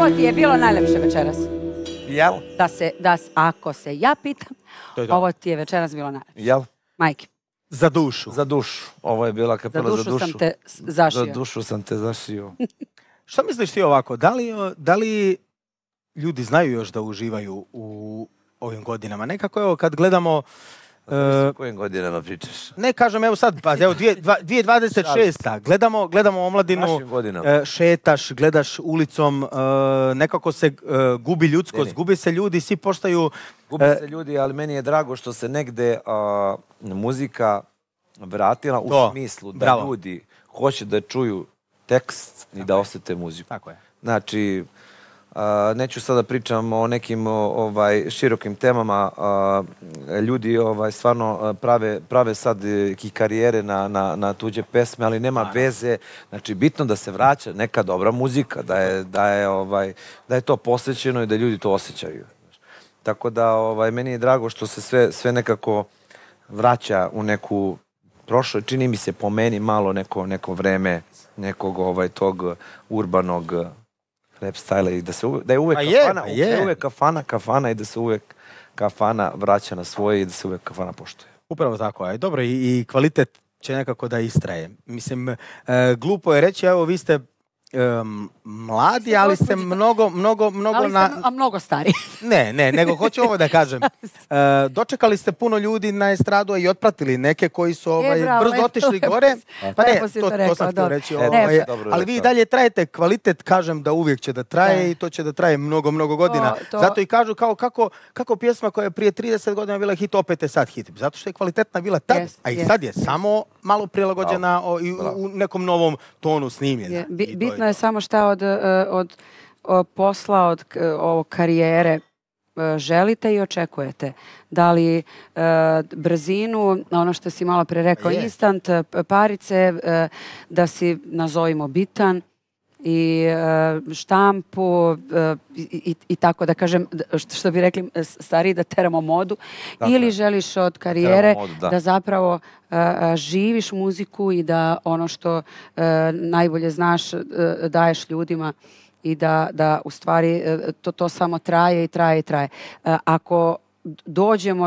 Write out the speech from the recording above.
Ovo ti je bilo najlepše večeras. Jel? Ako se ja pitam, ovo ti je večeras bilo najlepše. Jel? Majke. Za dušu. Za dušu. Ovo je bila kapela za dušu. Za dušu sam te zašio. Za dušu sam te zašio. Šta misliš ti ovako? Da li ljudi znaju još da uživaju u ovim godinama? Nekako evo kad gledamo... O kojim godinama pričaš? Ne kažem, evo sad, pa evo 2026. Gledamo omladinu, šetaš, gledaš ulicom, nekako se gubi ljudskost, gubi se ljudi, svi postaju... Gubi se ljudi, ali meni je drago što se negde muzika vratila u smislu da ljudi hoće da čuju tekst i da osjete muziku. Tako je. Znači, neću sada pričam o nekim širokim temama. Ljudi stvarno prave sad i karijere na tuđe pesme, ali nema veze. Znači, bitno da se vraća neka dobra muzika, da je to posvećeno i da ljudi to osjećaju. Tako da meni je drago što se sve nekako vraća u neku prošlo. Čini mi se po meni malo neko vreme nekog tog urbanog rap style i da je uvek kafana i da se uvek kafana vraća na svoje i da se uvek kafana poštuje. Upravo tako, aj dobro i kvalitet će nekako da istraje. Mislim, glupo je reći, evo vi ste mladi, ali ste mnogo a mnogo stari. Ne, nego hoću ovo da kažem. Dočekali ste puno ljudi na estradu i otpratili neke koji su brzo otišli gore. Pa ne, to sam htio reći. Ali vi i dalje trajete kvalitet, kažem da uvijek će da traje i to će da traje mnogo godina. Zato i kažu kako pjesma koja je prije 30 godina bila hit, opet je sad hit. Zato što je kvalitetna bila tad, a i sad je samo malo prilagođena i u nekom novom tonu snimljena. Bitno je samo šta od posla, od ovog karijere želite i očekujete. Da li brzinu, ono što si malo pre rekao, instant, parice, da si nazovimo bitan i štampu i tako da kažem, što bi rekli stariji, da teramo modu. Ili želiš od karijere da zapravo živiš muziku i da ono što najbolje znaš daješ ljudima i da u stvari to samo traje i traje. Ako dođemo